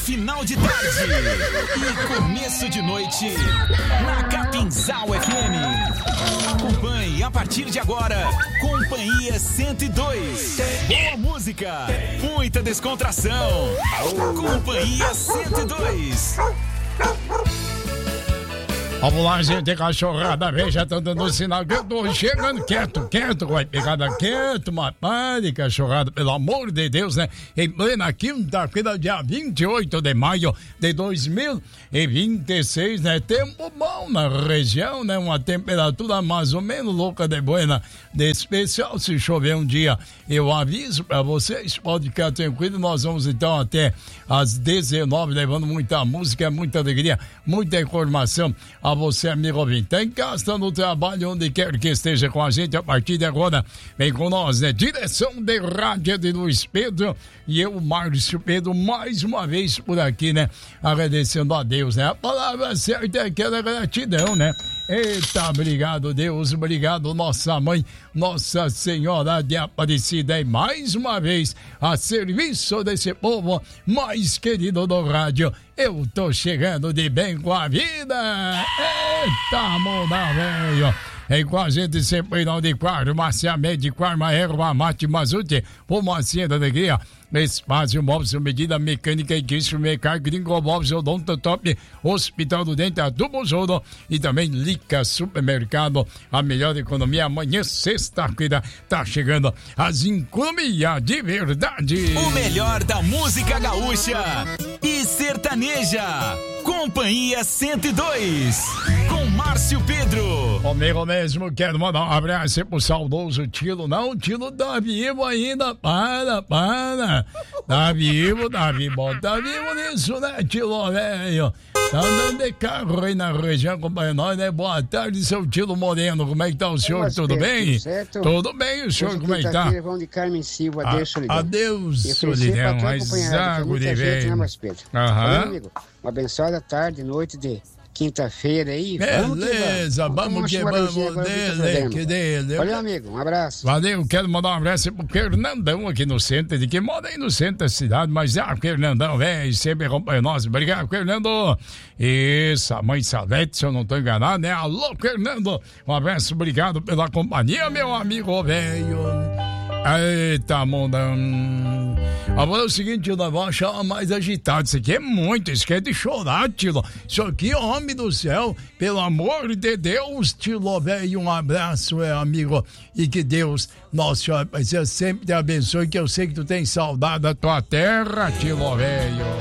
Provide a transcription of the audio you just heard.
final de tarde e começo de noite na Capinzal FM. Acompanhe a partir de agora Companhia 102. Boa música, muita descontração. Companhia 102. Vamos lá, gente, cachorrada, veja, tá dando sinal que eu tô chegando quieto, vai pegada quieto, mas pare, cachorrada, pelo amor de Deus, né? Em plena quinta-feira, dia 28 de maio de 2026, né? Tempo bom na região, né? Uma temperatura mais ou menos louca de buena, de especial, se chover um dia, eu aviso pra vocês, pode ficar tranquilo, nós vamos então até às 19, levando muita música, muita alegria, muita informação a você, amigo ouvinte. Tá em casa, no trabalho, onde quer que esteja com a gente, a partir de agora, vem com nós, né? Direção de rádio de Luiz Pedro e eu, Márcio Pedro, mais uma vez por aqui, né? Agradecendo a Deus, né? A palavra certa é aquela gratidão, né? Eita, obrigado, Deus, obrigado, nossa mãe, Nossa Senhora de Aparecida, e mais uma vez a serviço desse povo mais querido do rádio. Eu tô chegando de bem com a vida. Eita, muda, velho. É com a gente sempre não de quarto, Marcia Médico, Quarma, Erva, Mate, Mazute, Fumacinha da Alegria, Espaço Móveis, Medida Mecânica e Queixo, Mecar, Gringo Móveis, Odonto Top, Hospital do Dente, Adubo Jodo e também Lica Supermercado, a melhor economia. Amanhã, sexta-feira, tá chegando as economias de verdade. O melhor da música gaúcha e sertaneja. Companhia 102, com Márcio Pedro. Comigo mesmo, quero mandar um abraço pro saudoso Tilo. Não, o Tilo tá vivo ainda, para. Tá vivo, bom, tá vivo nisso, né, Tilo, velho? Tá andando de carro aí na região, acompanhando nós, né? Boa tarde, seu Tilo Moreno, como é que tá o senhor? Tudo bem? Certo? Tudo bem, o senhor, como é que tá? Vão de Carmen Silva, adeus, Solidão. Adeus, Solidão, mas água de velho. Aham. Amigo, uma abençoada tarde, noite de quinta-feira aí. Beleza, vamos que vamos dele. Valeu, amigo, um abraço. Valeu, quero mandar um abraço pro Fernandão aqui no centro, de que mora aí no centro da cidade, mas é o Fernandão, velho, sempre acompanha nós. Obrigado, Fernando. Isso, a mãe Salete, se eu não tô enganado, né? Alô, Fernando, um abraço, obrigado pela companhia, meu amigo, velho. Eita, mundão. Agora é o seguinte, Tilo, vamos achar mais agitado. Isso aqui é muito, isso aqui é de chorar, Tilo. Isso aqui, homem do céu, pelo amor de Deus, Tilo, velho, um abraço, amigo. E que Deus, nosso Senhor, sempre te abençoe, que eu sei que tu tem saudade da tua terra, Tilo, velho.